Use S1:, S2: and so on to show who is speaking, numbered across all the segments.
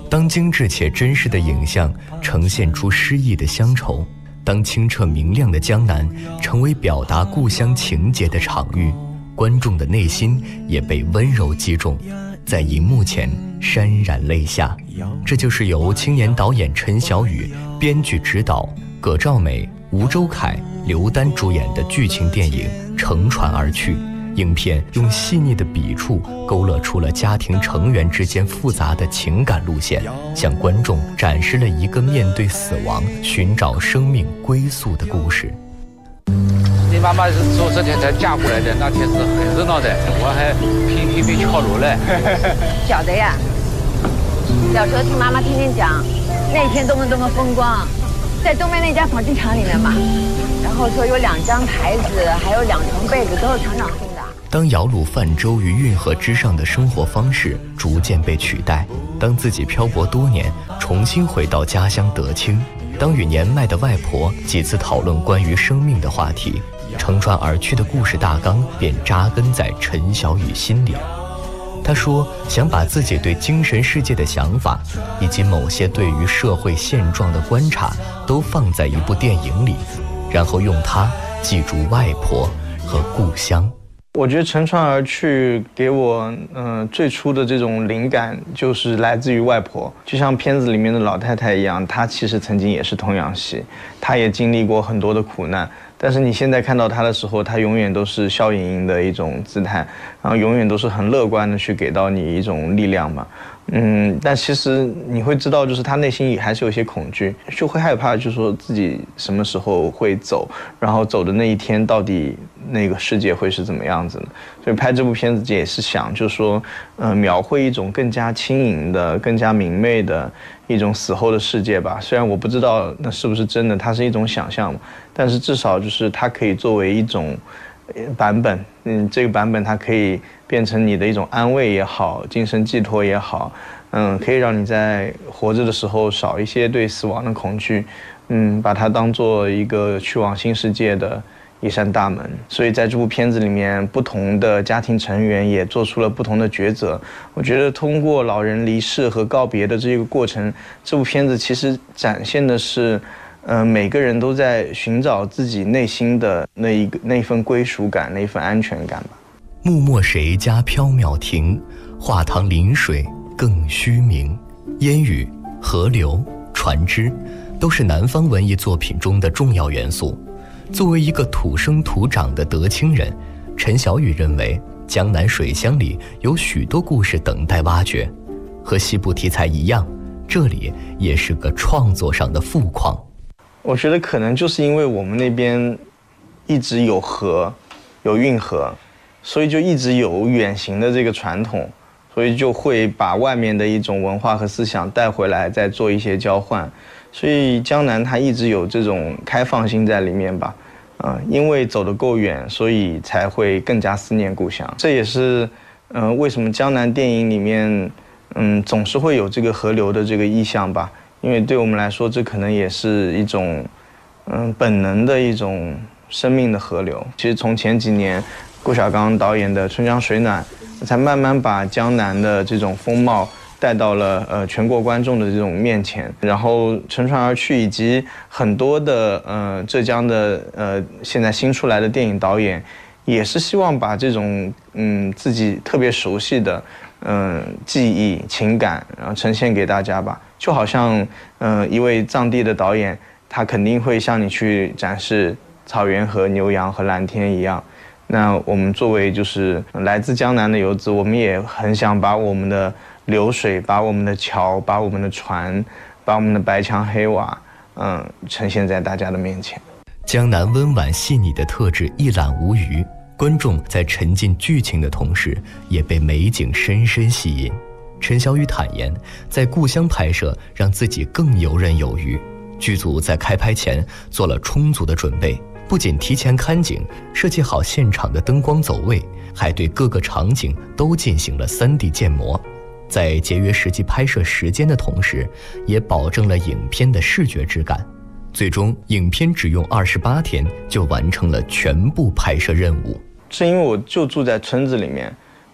S1: 当精致且真实的影像呈现出诗意的乡愁，当清澈明亮的江南成为表达故乡情节的场域，观众的内心也被温柔击中，在荧幕前潸然泪下。这就是由青年导演陈晓宇编剧指导，葛兆美、吴周凯、刘丹主演的剧情电影《乘船而去》。影片用细腻的笔触勾勒出了家庭成员之间复杂的情感路线，向观众展示了一个面对死亡、寻找生命归宿的故事。
S2: 你妈妈是做这天才嫁过来的，那天是很热闹的，我还频频被敲锣嘞。
S3: 晓得呀，小时候听妈妈天天讲，那天多么多么风光，在东边那家纺织厂里面嘛，然后说有2张台子，还有2床被子，都是厂长送的。
S1: 当摇橹泛舟于运河之上的生活方式逐渐被取代，当自己漂泊多年重新回到家乡德清，当与年迈的外婆几次讨论关于生命的话题，乘船而去的故事大纲便扎根在陈晓宇心里。他说想把自己对精神世界的想法，以及某些对于社会现状的观察都放在一部电影里，然后用它记住外婆和故乡。
S4: 我觉得乘船而去给我最初的这种灵感就是来自于外婆，就像片子里面的老太太一样，她其实曾经也是童养媳，她也经历过很多的苦难，但是你现在看到她的时候，她永远都是笑盈盈的一种姿态，然后永远都是很乐观的去给到你一种力量嘛。但其实你会知道，就是他内心里还是有些恐惧，就会害怕，就是说自己什么时候会走，然后走的那一天到底那个世界会是怎么样子的。所以拍这部片子也是想，就是说，描绘一种更加轻盈的、更加明媚的一种死后的世界吧。虽然我不知道那是不是真的，它是一种想象嘛，但是至少就是它可以作为一种版本，这个版本它可以变成你的一种安慰也好，精神寄托也好，可以让你在活着的时候少一些对死亡的恐惧，把它当做一个去往新世界的一扇大门。所以在这部片子里面，不同的家庭成员也做出了不同的抉择。我觉得通过老人离世和告别的这个过程，这部片子其实展现的是每个人都在寻找自己内心的那份归属感，那一份安全感吧。
S1: 木墨谁家缥缈亭，画堂临水更虚名。烟雨、河流、船只都是南方文艺作品中的重要元素。作为一个土生土长的德清人，陈晓宇认为江南水乡里有许多故事等待挖掘。和西部题材一样，这里也是个创作上的富矿。
S4: 我觉得可能就是因为我们那边一直有河，有运河，所以就一直有远行的这个传统，所以就会把外面的一种文化和思想带回来，再做一些交换。所以江南它一直有这种开放性在里面吧，因为走得够远，所以才会更加思念故乡。这也是为什么江南电影里面总是会有这个河流的这个意象吧。因为对我们来说，这可能也是一种本能的一种生命的河流。其实从前几年顾晓刚导演的《春江水暖》才慢慢把江南的这种风貌带到了全国观众的这种面前。然后《乘船而去》以及很多的浙江的现在新出来的电影导演，也是希望把这种自己特别熟悉的记忆情感，然后呈现给大家吧。就好像一位藏地的导演，他肯定会向你去展示草原和牛羊和蓝天一样。那我们作为就是来自江南的游子，我们也很想把我们的流水，把我们的桥，把我们的船，把我们的白墙黑瓦呈现在大家的面前。
S1: 江南温婉细腻的特质一览无余，观众在沉浸剧情的同时，也被美景深深吸引。陈晓宇坦言，在故乡拍摄让自己更游刃有余。剧组在开拍前做了充足的准备，不仅提前看景，设计好现场的灯光走位，还对各个场景都进行了 3D 建模。在节约实际拍摄时间的同时，也保证了影片的视觉质感。最终，影片只用28天就完成了全部拍摄任务。
S4: 是因为我就住在村子里面，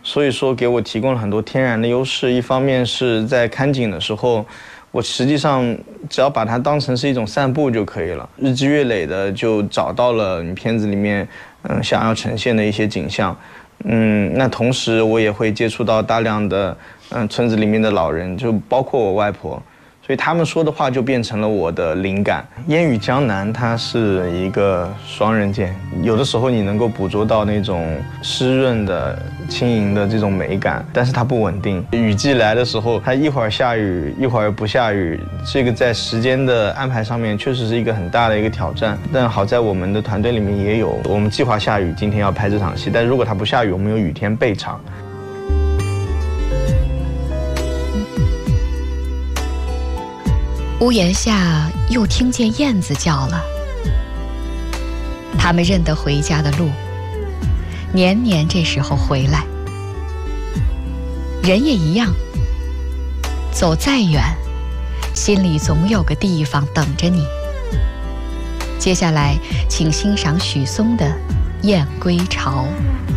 S4: 所以说给我提供了很多天然的优势。一方面是在看景的时候，我实际上只要把它当成是一种散步就可以了，日积月累的就找到了你片子里面想要呈现的一些景象。那同时我也会接触到大量的村子里面的老人，就包括我外婆，所以他们说的话就变成了我的灵感。烟雨江南它是一个双刃剑，有的时候你能够捕捉到那种湿润的轻盈的这种美感，但是它不稳定。雨季来的时候，它一会儿下雨一会儿不下雨，这个在时间的安排上面确实是一个很大的一个挑战。但好在我们的团队里面也有，我们计划下雨今天要拍这场戏，但如果它不下雨，我们有雨天备场。
S5: 屋檐下又听见燕子叫了，他们认得回家的路，年年这时候回来。人也一样，走再远，心里总有个地方等着你。接下来请欣赏许嵩的《燕归巢》。